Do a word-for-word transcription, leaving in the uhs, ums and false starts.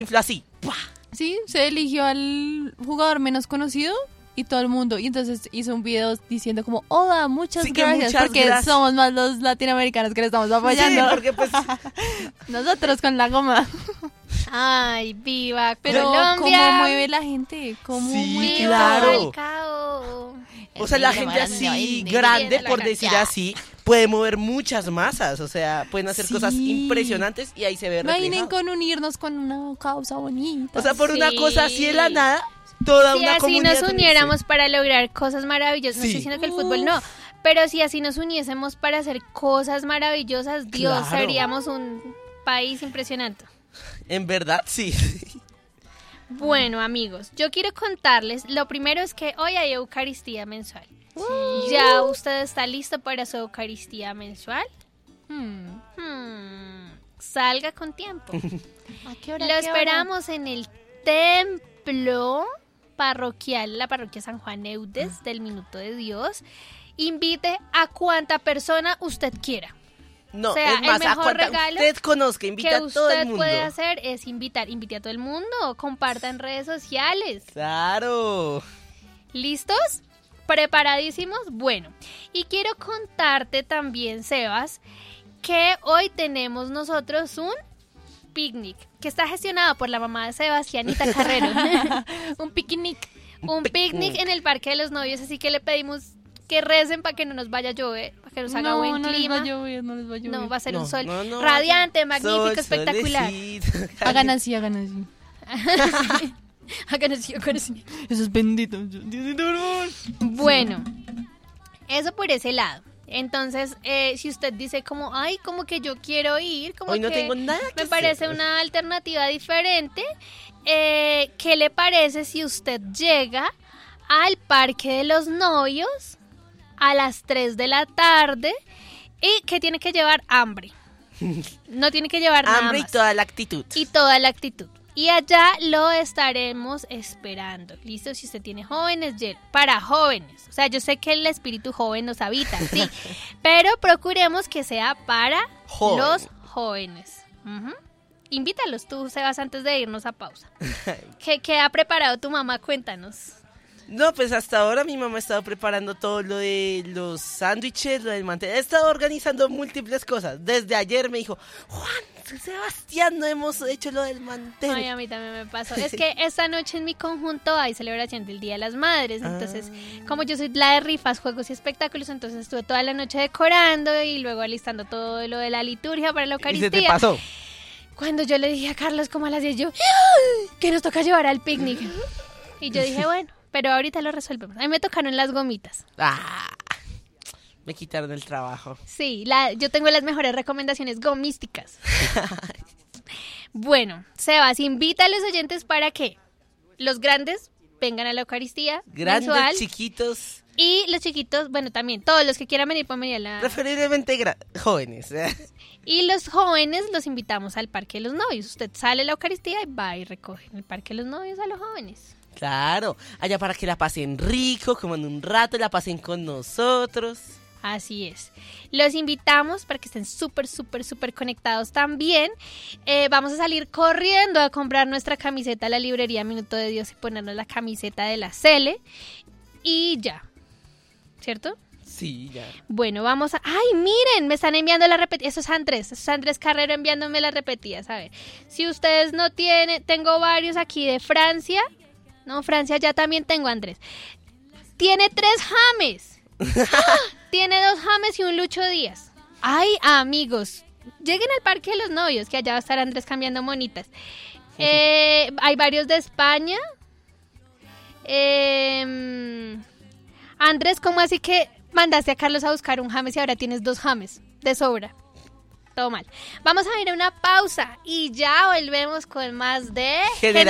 infló así. ¡Pua! Sí, se eligió al jugador menos conocido y todo el mundo. Y entonces hizo un video diciendo como, hola, muchas Sí, que gracias, muchas porque gracias. somos más los latinoamericanos que le estamos apoyando. Sí, porque pues... Nosotros con la goma. Ay, viva Pero Colombia. ¿cómo mueve la gente? ¿Cómo Sí, mueve? Viva claro. Falcao. O sea, la El gente negro así, maravilloso. grande, Viene por la decir cancha. así, puede mover muchas masas. O sea, pueden hacer Sí. cosas impresionantes y ahí se ve Imaginen reflejado. con unirnos con una causa bonita. O sea, por una Sí. cosa así de la nada, toda Si una así comunidad nos unirse. uniéramos para lograr cosas maravillosas, no Sí. estoy diciendo que el fútbol no, pero si así nos uniésemos para hacer cosas maravillosas, Dios, Claro. seríamos un país impresionante. En verdad, sí. Bueno, amigos, yo quiero contarles, lo primero es que hoy hay Eucaristía mensual. ¿Ya usted está listo para su Eucaristía mensual? Hmm. Hmm, salga con tiempo. ¿A qué hora? Lo ¿A qué hora? esperamos en el templo parroquial, la parroquia San Juan Eudes del Minuto de Dios. Invite a cuanta persona usted quiera. No, O sea, es más, el a mejor cuanta regalo usted conozca, invita que a todo el usted mundo. puede hacer es invitar, invite a todo el mundo, comparta en redes sociales. Claro. ¿Listos? ¿Preparadísimos? Bueno, y quiero contarte también, Sebas, que hoy tenemos nosotros un picnic que está gestionado por la mamá de Sebastianita Carrero. Un picnic. Un picnic en el Parque de los Novios, así que le pedimos que recen para que no nos vaya a llover, para que nos haga no, buen no clima. les va a llover, no les va a llover. No, va a ser No, un sol no, no. radiante, magnífico, Sol, espectacular. solecito. Hagan así, hagan así. Hagan así, hagan así. Eso es bendito. Diosito, por favor. Bueno, eso por ese lado. Entonces, eh, si usted dice como, ay, como que yo quiero ir, como Hoy no que tengo nada que me parece hacer. una alternativa diferente, eh, ¿qué le parece si usted llega al Parque de los Novios a las tres de la tarde y que tiene que llevar hambre? No tiene que llevar nada Hambre y más. toda la actitud. Y toda la actitud. Y allá lo estaremos esperando. ¿Listo? Si usted tiene jóvenes, ye- para jóvenes. O sea, yo sé que el espíritu joven nos habita, sí. Pero procuremos que sea para Joven. los jóvenes. Ujú. Invítalos tú, Sebas, antes de irnos a pausa. ¿Qué, qué ha preparado tu mamá? Cuéntanos. No, pues hasta ahora mi mamá ha estado preparando todo lo de los sándwiches, lo del mantel. He estado organizando múltiples cosas. Desde ayer me dijo, Juan, Sebastián, no hemos hecho lo del mantel. Ay, a mí también me pasó. Es que esta noche en mi conjunto hay celebración del Día de las Madres. Entonces, Ah. como yo soy la de rifas, juegos y espectáculos, entonces estuve toda la noche decorando y luego alistando todo lo de la liturgia para la ¿Y Eucaristía. se te pasó? Cuando yo le dije a Carlos como a las diez, yo, ¡ay! Que nos toca llevar al picnic. Y yo dije, bueno, pero ahorita lo resolvemos. A mí me tocaron las gomitas. Ah, me quitaron el trabajo. Sí, la, yo tengo las mejores recomendaciones gomísticas. Bueno, Sebas, invita a los oyentes para que los grandes vengan a la Eucaristía Grandes, mensual chiquitos, y los chiquitos, bueno, también, todos los que quieran venir pueden venir a la... preferiblemente gra- jóvenes. Y los jóvenes los invitamos al Parque de los Novios. Usted sale a la Eucaristía y va y recoge en el Parque de los Novios a los jóvenes. Claro, allá para que la pasen rico, coman un rato, la pasen con nosotros. Así es. Los invitamos para que estén súper, súper, súper conectados también. Eh, vamos a salir corriendo a comprar nuestra camiseta a la librería Minuto de Dios y ponernos la camiseta de la Cele. Y ya. ¿Cierto? Sí, ya. Bueno, vamos a... ¡Ay, miren! Me están enviando la repetida. Eso es Andrés. Eso es Andrés Carrero enviándome las repetidas. A ver. Si ustedes no tienen... Tengo varios aquí de Francia. No, Francia ya también tengo, Andrés. Tiene tres James. ¡Ah! Tiene dos James y un Lucho Díaz. Ay, amigos, lleguen al Parque de los Novios, que allá va a estar Andrés cambiando monitas. Eh, hay varios de España. Eh, Andrés, ¿cómo así que mandaste a Carlos a buscar un James y ahora tienes dos James de sobra? Todo mal. Vamos a ir a una pausa y ya volvemos con más de Generación